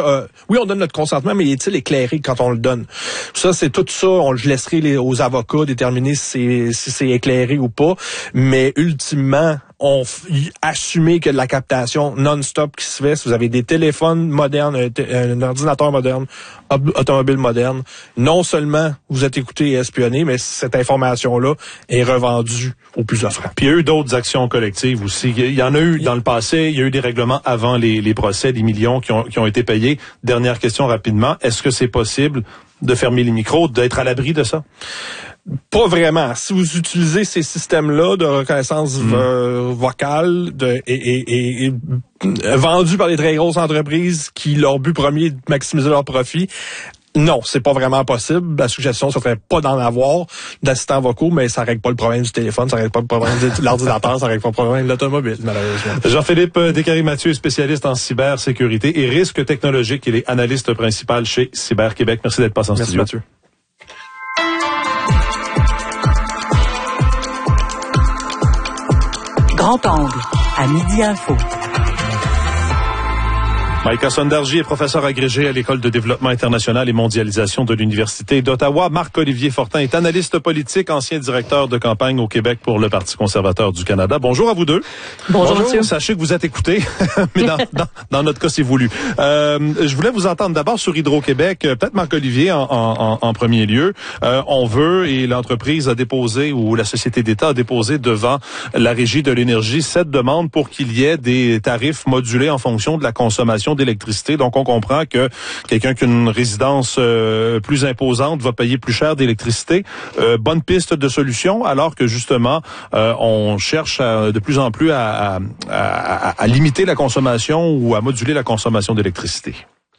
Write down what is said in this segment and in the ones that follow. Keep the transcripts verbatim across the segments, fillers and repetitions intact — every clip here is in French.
euh, oui, on donne notre consentement, mais est-il éclairé quand on le donne? Ça, c'est tout ça. On, je laisserai les, aux avocats déterminer si c'est, si c'est éclairé ou pas. Mais ultimement, on f- assumer que de la captation non-stop qui se fait, si vous avez des téléphones modernes, un, t- un ordinateur moderne, ob- automobile moderne, non seulement vous êtes écouté et espionné, mais cette information-là est revendue aux plus offrants. Puis il y a eu d'autres actions collectives aussi. Il y en a eu dans le passé, il y a eu des règlements avant les, les procès, des millions qui ont, qui ont été payés. Dernière question rapidement, est-ce que c'est possible de fermer les micros, d'être à l'abri de ça? Pas vraiment. Si vous utilisez ces systèmes-là de reconnaissance mmh. euh, vocale de, et, et, et, et vendus par les très grosses entreprises qui, leur but premier est de maximiser leur profit, non, c'est pas vraiment possible. La suggestion, ce serait pas d'en avoir d'assistants vocaux, mais ça règle pas le problème du téléphone, ça règle pas le problème de l'ordinateur, ça règle pas le problème de l'automobile, malheureusement. Jean-Philippe Descaries-Mathieu, spécialiste en cybersécurité et risques technologiques. Il est analyste principal chez Cyber Québec. Merci d'être passé en Merci, studio. Mathieu. Grand angle, à Midi Info. Maïka Sondarji est professeur agrégé à l'École de développement international et mondialisation de l'Université d'Ottawa. Marc-Olivier Fortin est analyste politique, ancien directeur de campagne au Québec pour le Parti conservateur du Canada. Bonjour à vous deux. Bonjour, Bonjour. Monsieur. Sachez que vous êtes écoutés, mais dans, dans, dans notre cas, c'est voulu. Euh, je voulais vous entendre d'abord sur Hydro-Québec. Peut-être Marc-Olivier en, en, en premier lieu. Euh, on veut, et l'entreprise a déposé, ou la Société d'État a déposé devant la Régie de l'énergie cette demande pour qu'il y ait des tarifs modulés en fonction de la consommation d'électricité. Donc, on comprend que quelqu'un qui a une résidence euh, plus imposante va payer plus cher d'électricité. Euh, bonne piste de solution, alors que justement, euh, on cherche à, de plus en plus à, à, à, à limiter la consommation ou à moduler la consommation d'électricité.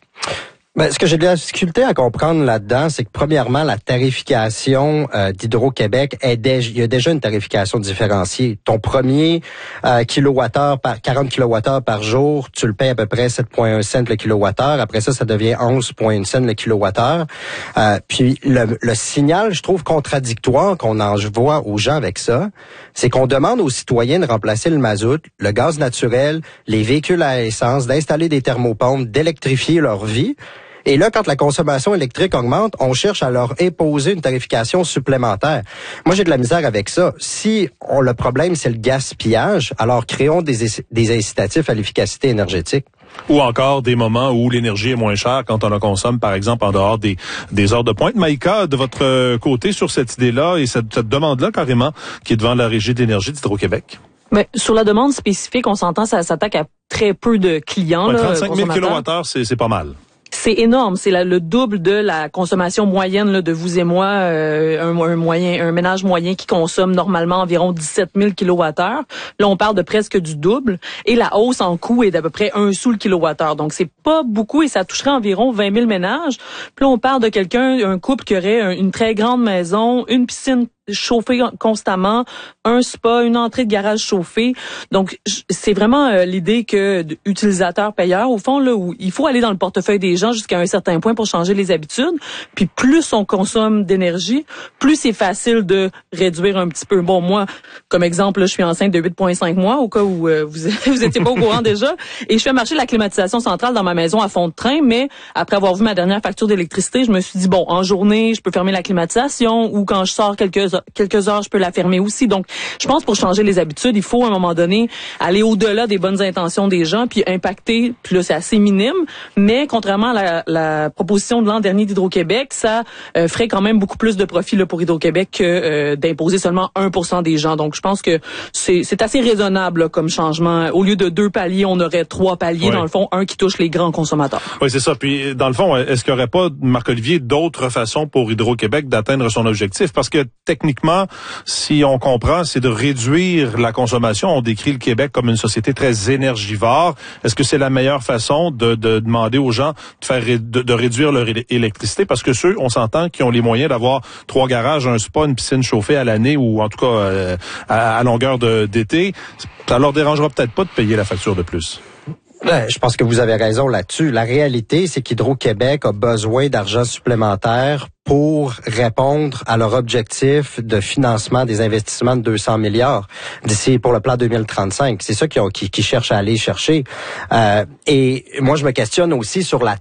Ben, ce que j'ai de la difficulté à comprendre là-dedans, c'est que premièrement, la tarification euh, d'Hydro-Québec est déjà, il y a déjà une tarification différenciée. Ton premier euh, kilowattheure par quarante kilowattheures par jour, tu le payes à peu près sept virgule un cents le kilowattheure. Après ça, ça devient onze virgule un cents le kilowattheure. Euh, puis le, le signal, je trouve contradictoire qu'on envoie aux gens avec ça, c'est qu'on demande aux citoyens de remplacer le mazout, le gaz naturel, les véhicules à essence, d'installer des thermopompes, d'électrifier leur vie. Et là, quand la consommation électrique augmente, on cherche à leur imposer une tarification supplémentaire. Moi, j'ai de la misère avec ça. Si on, le problème, c'est le gaspillage, alors créons des, des incitatifs à l'efficacité énergétique. Ou encore des moments où l'énergie est moins chère quand on la consomme, par exemple, en dehors des, des heures de pointe. Maïka, de votre côté, sur cette idée-là et cette, cette demande-là, carrément, qui est devant la Régie d'énergie d'Hydro-Québec? Mais sur la demande spécifique, on s'entend, ça s'attaque à très peu de clients. Ouais, là, trente-cinq mille kilowattheures, c'est, c'est pas mal. C'est énorme, c'est la, le double de la consommation moyenne là, de vous et moi, euh, un, un moyen, un ménage moyen qui consomme normalement environ dix-sept mille kilowattheures. Là, on parle de presque du double, et la hausse en coût est d'à peu près un sou le kilowattheure. Donc, c'est pas beaucoup et ça toucherait environ vingt mille ménages. Puis là, on parle de quelqu'un, un couple qui aurait une très grande maison, une piscine chauffée constamment, un spa, une entrée de garage chauffée. Donc, c'est vraiment euh, l'idée que utilisateur-payeur, au fond, là, où il faut aller dans le portefeuille des gens jusqu'à un certain point pour changer les habitudes. Puis plus on consomme d'énergie, plus c'est facile de réduire un petit peu. Bon, moi, comme exemple, là, je suis enceinte de huit virgule cinq mois, au cas où euh, vous vous étiez pas au courant déjà, et je fais marcher la climatisation centrale dans ma maison à fond de train, mais après avoir vu ma dernière facture d'électricité, je me suis dit, bon, en journée, je peux fermer la climatisation, ou quand je sors quelques quelques heures, je peux la fermer aussi. Donc, je pense pour changer les habitudes, il faut à un moment donné aller au-delà des bonnes intentions des gens, puis impacter, puis là, c'est assez minime, mais contrairement à la, la proposition de l'an dernier d'Hydro-Québec, ça euh, ferait quand même beaucoup plus de profit là, pour Hydro-Québec que euh, d'imposer seulement un pour cent des gens. Donc, je pense que c'est, c'est assez raisonnable là, comme changement. Au lieu de deux paliers, on aurait trois paliers, oui. Dans le fond, un qui touche les grands consommateurs. Oui, c'est ça. Puis, dans le fond, est-ce qu'il n'y aurait pas, Marc-Olivier, d'autres façons pour Hydro-Québec d'atteindre son objectif? Parce que, techniquement, si on comprend, c'est de réduire la consommation. On décrit le Québec comme une société très énergivore. Est-ce que c'est la meilleure façon de, de demander aux gens de faire de, de réduire leur électricité? Parce que ceux, on s'entend, qui ont les moyens d'avoir trois garages, un spa, une piscine chauffée à l'année ou en tout cas euh, à, à longueur de, d'été, ça leur dérangera peut-être pas de payer la facture de plus. Ben, je pense que vous avez raison là-dessus. La réalité, c'est qu'Hydro-Québec a besoin d'argent supplémentaire pour répondre à leur objectif de financement des investissements de deux cents milliards d'ici pour le plan deux mille trente-cinq. C'est ça qu'ils, ont, qu'ils, qu'ils cherchent à aller chercher. Euh, et moi, je me questionne aussi sur la